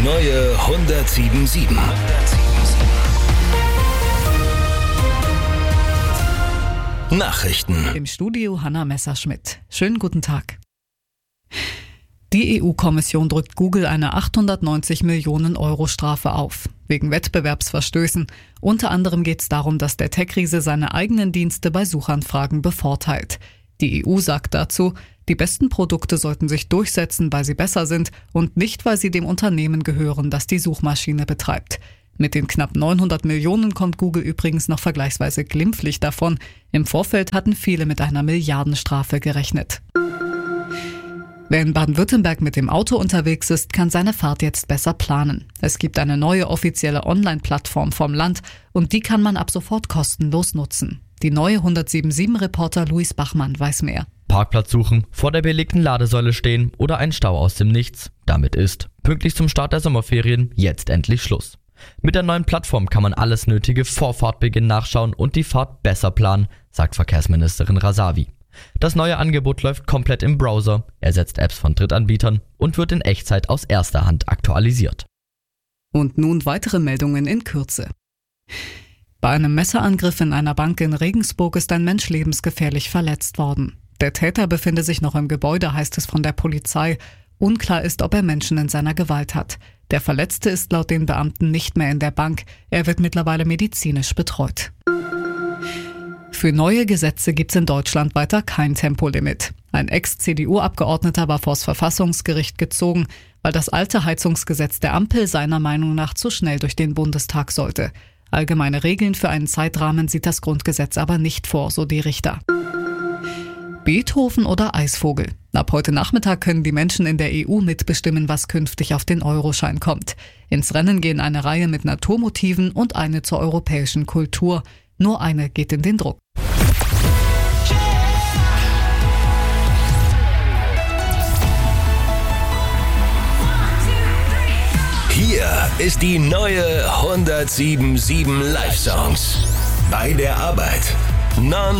neue 107.7. Nachrichten. Im Studio Hanna Messerschmidt. Schönen guten Tag. Die EU-Kommission drückt Google eine 890 Millionen Euro Strafe auf, wegen Wettbewerbsverstößen. Unter anderem geht es darum, dass der Tech-Riese seine eigenen Dienste bei Suchanfragen bevorteilt. Die EU sagt dazu, die besten Produkte sollten sich durchsetzen, weil sie besser sind und nicht, weil sie dem Unternehmen gehören, das die Suchmaschine betreibt. Mit den knapp 900 Millionen kommt Google übrigens noch vergleichsweise glimpflich davon. Im Vorfeld hatten viele mit einer Milliardenstrafe gerechnet. Wer in Baden-Württemberg mit dem Auto unterwegs ist, kann seine Fahrt jetzt besser planen. Es gibt eine neue offizielle Online-Plattform vom Land und die kann man ab sofort kostenlos nutzen. Die neue 107.7-Reporter Luis Bachmann weiß mehr. Parkplatz suchen, vor der belegten Ladesäule stehen oder ein Stau aus dem Nichts. Damit ist pünktlich zum Start der Sommerferien jetzt endlich Schluss. Mit der neuen Plattform kann man alles Nötige vor Fahrtbeginn nachschauen und die Fahrt besser planen, sagt Verkehrsministerin Rasavi. Das neue Angebot läuft komplett im Browser, ersetzt Apps von Drittanbietern und wird in Echtzeit aus erster Hand aktualisiert. Und nun weitere Meldungen in Kürze. Bei einem Messerangriff in einer Bank in Regensburg ist ein Mensch lebensgefährlich verletzt worden. Der Täter befinde sich noch im Gebäude, heißt es von der Polizei. Unklar ist, ob er Menschen in seiner Gewalt hat. Der Verletzte ist laut den Beamten nicht mehr in der Bank. Er wird mittlerweile medizinisch betreut. Für neue Gesetze gibt es in Deutschland weiter kein Tempolimit. Ein Ex-CDU-Abgeordneter war vors Verfassungsgericht gezogen, weil das alte Heizungsgesetz der Ampel seiner Meinung nach zu schnell durch den Bundestag sollte. Allgemeine Regeln für einen Zeitrahmen sieht das Grundgesetz aber nicht vor, so die Richter. Beethoven oder Eisvogel? Ab heute Nachmittag können die Menschen in der EU mitbestimmen, was künftig auf den Euroschein kommt. Ins Rennen gehen eine Reihe mit Naturmotiven und eine zur europäischen Kultur. Nur eine geht in den Druck. Hier ist die neue 107.7 Live-Songs. Bei der Arbeit.